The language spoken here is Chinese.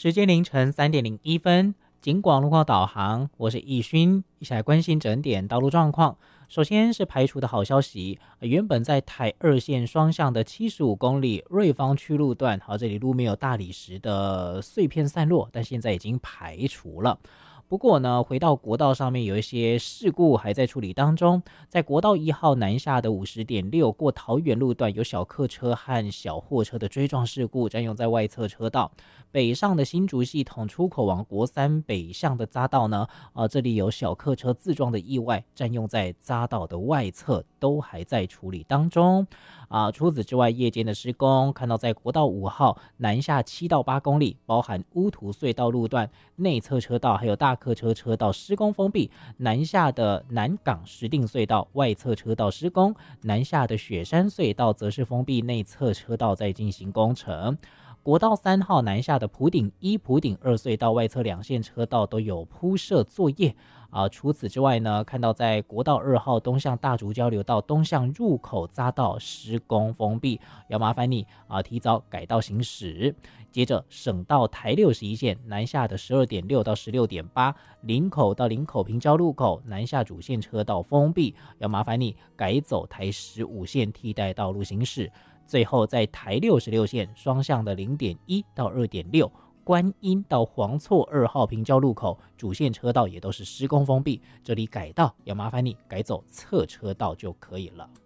时间凌晨3:01，警广路况导航，我是易勋，一起来关心整点道路状况。首先是排除的好消息，原本在台二线双向的75公里瑞芳区路段，这里路面有大理石的碎片散落，但现在已经排除了。不过呢，回到国道上面有一些事故还在处理当中。在国道1号南下的50.6过桃园路段，有小客车和小货车的追撞事故，占用在外侧车道。北上的新竹系统出口往国三北向的匝道呢，这里有小客车自撞的意外，占用在匝道的外侧，都还在处理当中。除此之外，夜间的施工看到在国道5号南下7到8公里，包含乌涂隧道路段内侧车道还有大客车车道施工封闭，南下的南港石碇隧道外侧车道施工，南下的雪山隧道则是封闭内侧车道在进行工程。国道3号南下的埔顶1、埔顶2隧道外侧2线车道都有铺设作业。除此之外呢，看到在国道2号东向大竹交流道东向入口匝道施工封闭，要麻烦你提早改道行驶。接着省道台61线南下的12.6到16.8，林口到林口平交路口南下主线车道封闭，要麻烦你改走台15线替代道路行驶。最后在台66线双向的0.1到2.6，观音到黄厝2号平交路口主线车道也都是施工封闭，这里改道要麻烦你改走侧车道就可以了。